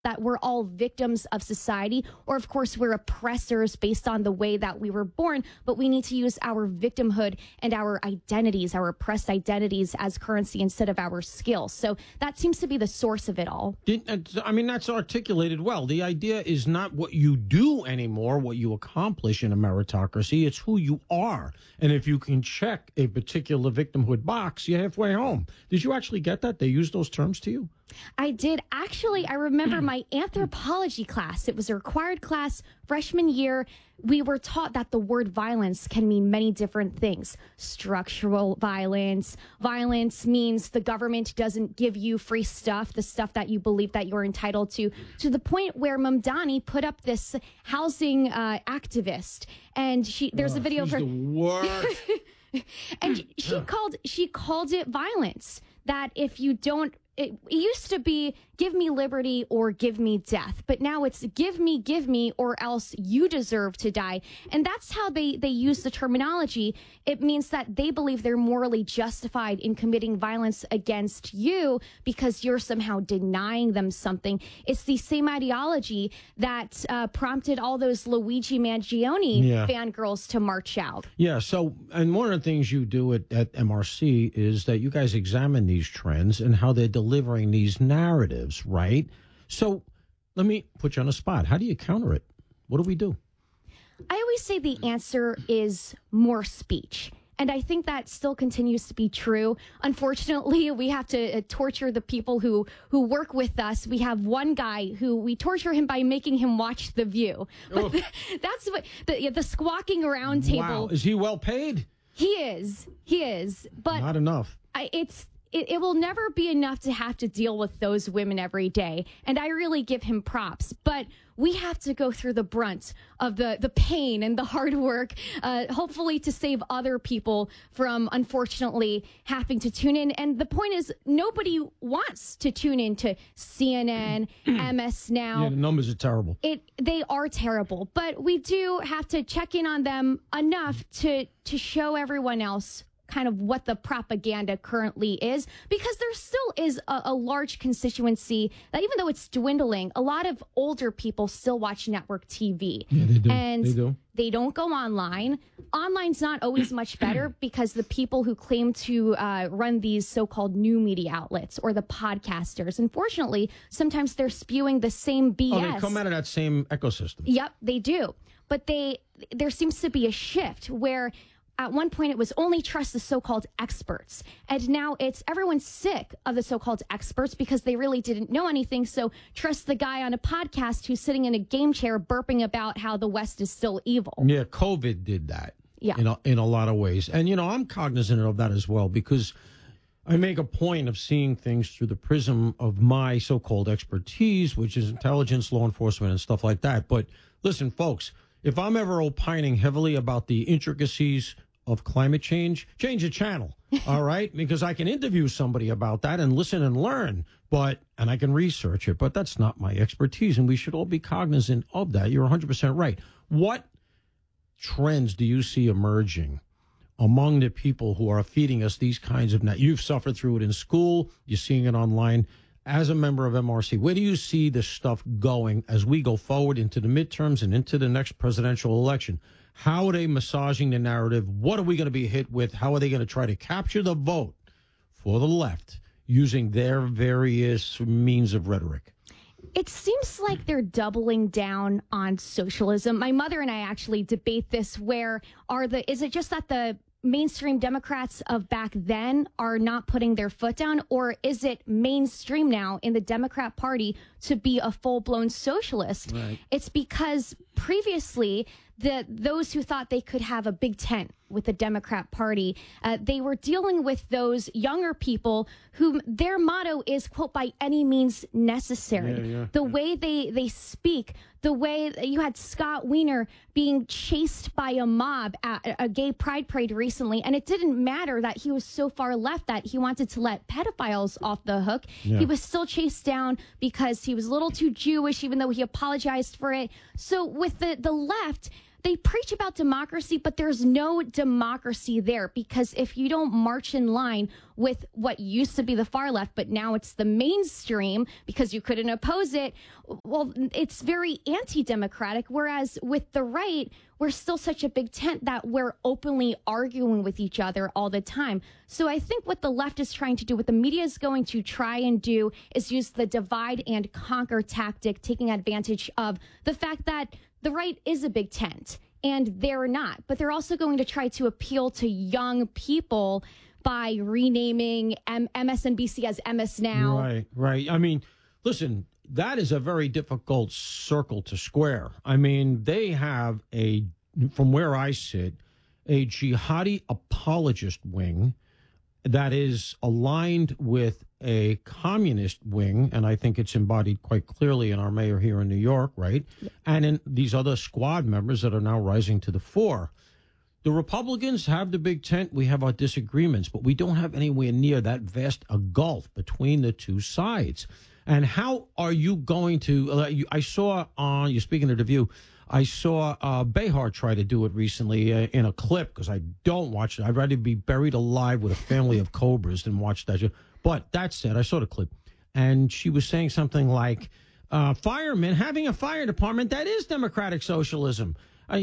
that we're all victims of society, or of course we're oppressors based on the way that we were born, but we need to use our victimhood and our identities, our oppressed identities, as currency instead of our skills. So that seems to be the source of it all. I mean, that's articulated well. The idea is not what you do anymore, what you accomplish in a meritocracy. It's who you are. And if you can check a particular victimhood box, you're halfway home. Did you actually get that? They used those terms to you? I did. Actually, I remember my anthropology class. It was a required class freshman year. We were taught that the word violence can mean many different things. Structural violence. Violence means the government doesn't give you free stuff, the stuff that you believe that you're entitled to the point where Mamdani put up this housing activist. And there's a video of her. The worst. And she called it violence. That if you don't, it used to be give me liberty or give me death, but now it's give me or else you deserve to die. And that's how they use the terminology. It means that they believe they're morally justified in committing violence against you because you're somehow denying them something. It's the same ideology that prompted all those Luigi Mangione fangirls to march out. Yeah. So, and one of the things you do at MRC is that you guys examine these trends and how they're delivering these narratives, right? So let me put you on the spot. How do you counter it? What do we do? I always say the answer is more speech. And I think that still continues to be true. Unfortunately, we have to torture the people who work with us. We have one guy who we torture him by making him watch The View. But that's what the squawking around table. Wow. Is he well paid? He is. But not enough. It will never be enough to have to deal with those women every day. And I really give him props. But we have to go through the brunt of the pain and the hard work, hopefully to save other people from, unfortunately, having to tune in. And the point is, nobody wants to tune in to CNN, MS Now. Yeah, the numbers are terrible. They are terrible. But we do have to check in on them enough to show everyone else kind of what the propaganda currently is, because there still is a large constituency that, even though it's dwindling, a lot of older people still watch network TV. Yeah, they do. And they don't go online. Online's not always much better because the people who claim to run these so-called new media outlets or the podcasters, unfortunately, sometimes they're spewing the same BS. Oh, they come out of that same ecosystem. Yep, they do. But there seems to be a shift where at one point, it was only trust the so-called experts. And now it's everyone's sick of the so-called experts because they really didn't know anything. So trust the guy on a podcast who's sitting in a game chair burping about how the West is still evil. Yeah, COVID did that. Yeah. In a lot of ways. And, I'm cognizant of that as well, because I make a point of seeing things through the prism of my so-called expertise, which is intelligence, law enforcement, and stuff like that. But listen, folks, if I'm ever opining heavily about the intricacies of climate change the channel, all right? Because I can interview somebody about that and listen and learn, and I can research it, but that's not my expertise, and we should all be cognizant of that. You're 100% right. What trends do you see emerging among the people who are feeding us these kinds of... You've suffered through it in school, you're seeing it online. As a member of MRC, where do you see this stuff going as we go forward into the midterms and into the next presidential election? How are they massaging the narrative? What are we going to be hit with? How are they going to try to capture the vote for the left using their various means of rhetoric? It seems like they're doubling down on socialism. My mother and I actually debate this. Is it just that the mainstream Democrats of back then are not putting their foot down, or is it mainstream now in the Democrat Party to be a full-blown socialist? Right. It's because previously those who thought they could have a big tent with the Democrat Party, they were dealing with those younger people whom their motto is, quote, by any means necessary. The way they speak, the way you had Scott Wiener being chased by a mob at a gay pride parade recently, and it didn't matter that he was so far left that he wanted to let pedophiles off the hook. Yeah. He was still chased down because he was a little too Jewish, even though he apologized for it. So with the left, they preach about democracy, but there's no democracy there, because if you don't march in line with what used to be the far left, but now it's the mainstream because you couldn't oppose it, well, it's very anti-democratic. Whereas with the right, we're still such a big tent that we're openly arguing with each other all the time. So I think what the left is trying to do, what the media is going to try and do, is use the divide and conquer tactic, taking advantage of the fact that the right is a big tent and they're not. But they're also going to try to appeal to young people by renaming MSNBC as MS Now. Right, right. I mean, listen, that is a very difficult circle to square. I mean, they have from where I sit, a jihadi apologist wing that is aligned with a communist wing, and I think it's embodied quite clearly in our mayor here in New York, right? And in these other squad members that are now rising to the fore. The Republicans have the big tent. We have our disagreements, but we don't have anywhere near that vast a gulf between the two sides. And how are you going to? I saw on, you're speaking of The View, I saw Behar try to do it recently in a clip, because I don't watch it. I'd rather be buried alive with a family of cobras than watch that show. But that said, I saw the clip, and she was saying something like, firemen, having a fire department, that is democratic socialism.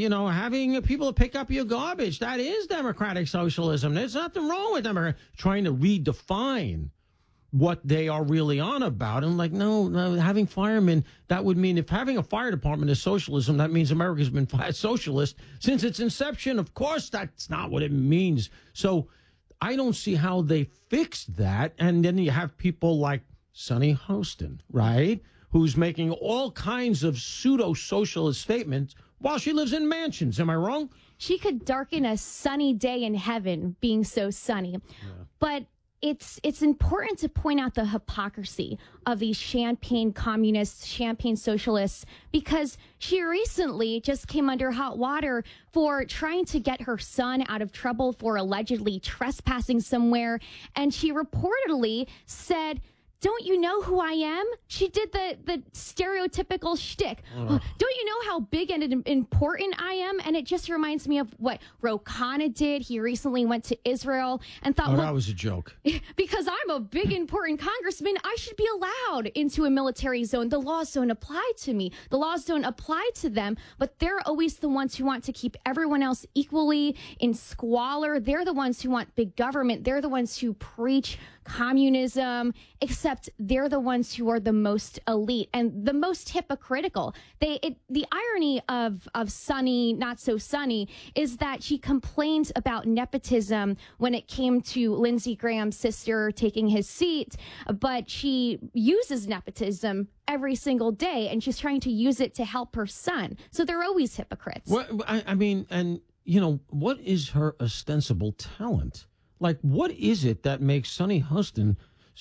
Having people pick up your garbage, that is democratic socialism. There's nothing wrong with them. Trying to redefine what they are really on about. And like, no, having firemen, that would mean, if having a fire department is socialism, that means America's been socialist since its inception. Of course, that's not what it means. So I don't see how they fixed that. And then you have people like Sunny Hostin, right, who's making all kinds of pseudo-socialist statements while she lives in mansions. Am I wrong? She could darken a sunny day in heaven being so sunny. Yeah. But it's important to point out the hypocrisy of these champagne communists, champagne socialists, because she recently just came under hot water for trying to get her son out of trouble for allegedly trespassing somewhere. And she reportedly said, "Don't you know who I am?" She did the stereotypical shtick. Don't you know how big and important I am? And it just reminds me of what Ro Khanna did. He recently went to Israel and thought, that was a joke. Because I'm a big, important congressman, I should be allowed into a military zone. The laws don't apply to me. The laws don't apply to them, but they're always the ones who want to keep everyone else equally in squalor. They're the ones who want big government. They're the ones who preach communism, except they're the ones who are the most elite and the most hypocritical. The irony of Sunny, not so Sunny, is that she complained about nepotism when it came to Lindsey Graham's sister taking his seat, but she uses nepotism every single day, and she's trying to use it to help her son. So they're always hypocrites. Well, I mean, and, what is her ostensible talent? Like, what is it that makes Sunny Hostin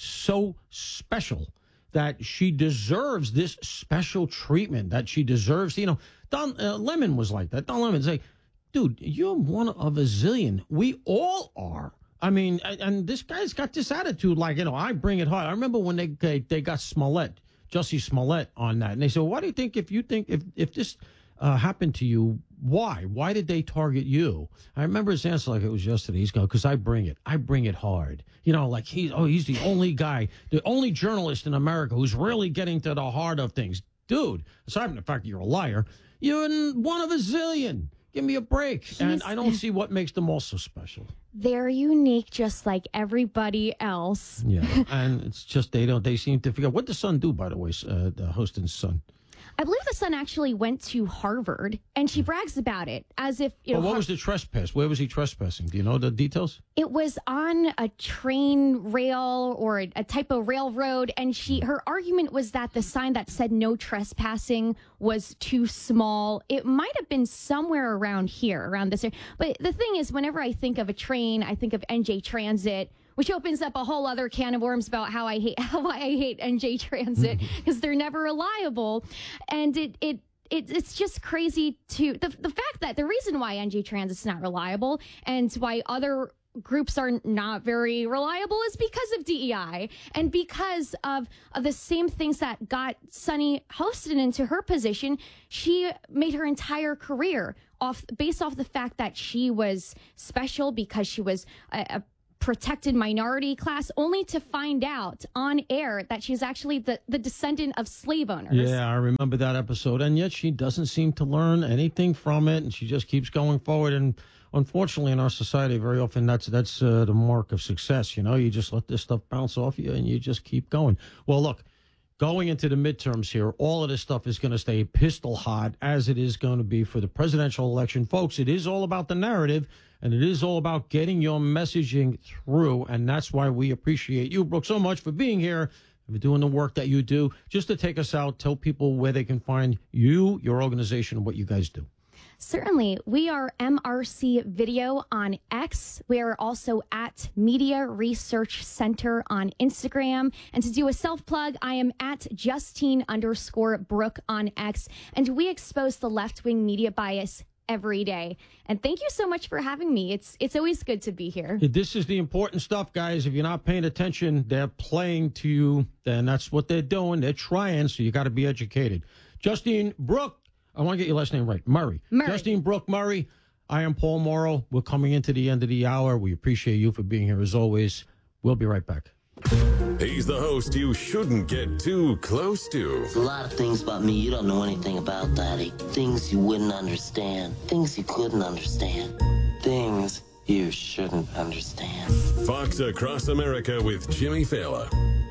so special that she deserves this special treatment, that she deserves, Don Lemon was like that. Don Lemon's like, dude, you're one of a zillion. We all are. I mean, and this guy's got this attitude like, I bring it hard. I remember when they got Smollett, Jussie Smollett on that. And they said, what do you think if this happened to you, why? Why did they target you? I remember his answer like it was yesterday. He's going, because I bring it hard. Like he's the only guy, the only journalist in America who's really getting to the heart of things. Dude, aside from the fact that you're a liar, you're one of a zillion. Give me a break. And I don't see what makes them all so special. They're unique, just like everybody else. Yeah, and it's just they seem to forget. What did the son do, by the way, the Hostin's son? I believe the son actually went to Harvard, and she brags about it as if, Well, what was the trespass? Where was he trespassing? Do you know the details? It was on a train rail or a type of railroad, and her argument was that the sign that said no trespassing was too small. It might have been somewhere around here, around this area. But the thing is, whenever I think of a train, I think of NJ Transit, which opens up a whole other can of worms about how I hate NJ Transit, because they're never reliable. And it's just crazy to the fact that the reason why NJ Transit's not reliable and why other groups are not very reliable is because of DEI and because of the same things that got Sunny Hostin into her position. She made her entire career based off the fact that she was special because she was a protected minority class, only to find out on air that she's actually the descendant of slave owners. Yeah, I remember that episode. And yet she doesn't seem to learn anything from it. And she just keeps going forward. And unfortunately, in our society, very often that's the mark of success. You know, you just let this stuff bounce off you and you just keep going. Well, look, going into the midterms here, all of this stuff is going to stay pistol hot, as it is going to be for the presidential election. Folks, it is all about the narrative. And it is all about getting your messaging through. And that's why we appreciate you, Brooke, so much for being here and for doing the work that you do. Just to take us out, tell people where they can find you, your organization, and what you guys do. Certainly. We are MRC Video on X. We are also at Media Research Center on Instagram. And to do a self-plug, I am at Justine_Brooke on X. And we expose the left-wing media bias every day. And thank you so much for having me. It's always good to be here. This is the important stuff, guys. If you're not paying attention, they're playing to you. Then that's what they're doing. They're trying, so you got to be educated. Justine Brooke, I want to get your last name right. Murray. Justine Brooke Murray. I am Paul Morrow. We're coming into the end of the hour. We appreciate you for being here as always. We'll be right back. He's the host you shouldn't get too close to. There's a lot of things about me you don't know anything about, Daddy. Things you wouldn't understand. Things you couldn't understand. Things you shouldn't understand. Fox Across America with Jimmy Fallon.